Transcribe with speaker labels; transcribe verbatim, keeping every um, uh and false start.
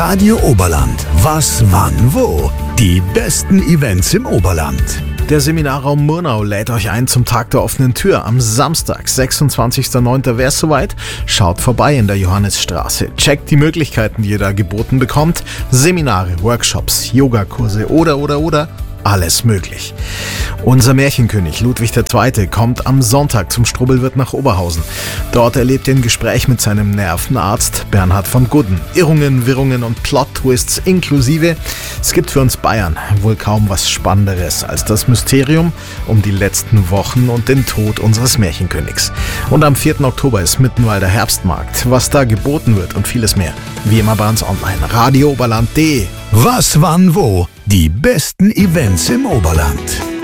Speaker 1: Radio Oberland. Was, wann, wo? Die besten Events im Oberland.
Speaker 2: Der Seminarraum Murnau lädt euch ein zum Tag der offenen Tür am Samstag, sechsundzwanzigster neunter Wär's soweit? Schaut vorbei in der Johannisstraße. Checkt die Möglichkeiten, die ihr da geboten bekommt. Seminare, Workshops, Yogakurse oder, oder, oder. Alles möglich. Unser Märchenkönig Ludwig der Zweite kommt am Sonntag zum Strubbelwirt nach Oberhausen. Dort erlebt ihr ein Gespräch mit seinem Nervenarzt Bernhard von Gudden. Irrungen, Wirrungen und Plot-Twists inklusive. Es gibt für uns Bayern wohl kaum was Spannenderes als das Mysterium um die letzten Wochen und den Tod unseres Märchenkönigs. Und am vierten Oktober ist Mittenwalder Herbstmarkt. Was da geboten wird und vieles mehr. Wie immer bei uns online. Radio Oberland punkt de.
Speaker 1: Was, wann, wo? Die besten Events im Oberland.